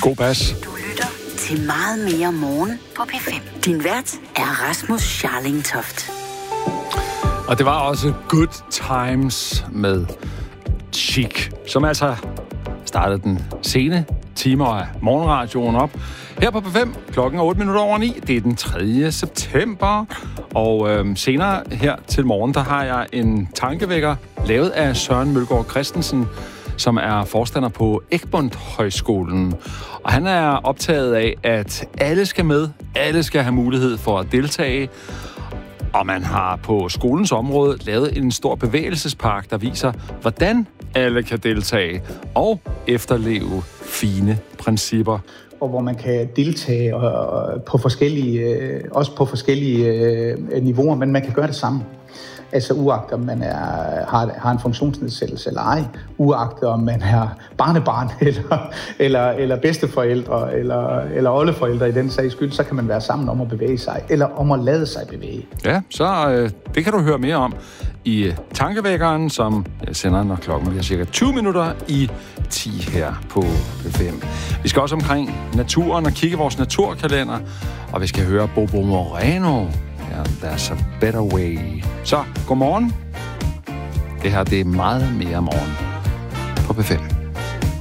God bas. Du lytter til Meget Mere Morgen på P5. Din vært er Rasmus Scharling-Toft. Og det var også Good Times med Chic, som altså startede den sene timer af morgenradioen op. Her på P5, klokken 8:08. Det er den 3. september. Og senere her til morgen, der har jeg en tankevækker lavet af Søren Mølgaard Christensen, som er forstander på Egmont Højskolen. Og han er optaget af, at alle skal med, alle skal have mulighed for at deltage. Og man har på skolens område lavet en stor bevægelsespark, der viser, hvordan alle kan deltage og efterleve fine principper. Og hvor man kan deltage på forskellige, også på forskellige niveauer, men man kan gøre det sammen. Altså uagtet om man har en funktionsnedsættelse eller ej, uagtet om man er barnebarn eller bedsteforældre eller oldeforældre i den sags skyld, så kan man være sammen om at bevæge sig, eller om at lade sig bevæge. Ja, så det kan du høre mere om i Tankevækkeren, som jeg sender, når klokken bliver cirka 20 minutter i 10 her på P5. Vi skal også omkring naturen og kigge vores naturkalender, og vi skal høre Bobo Moreno. Ja, there's a better way. Så, godmorgen. Det her, det er Meget Mere Morgen på P5.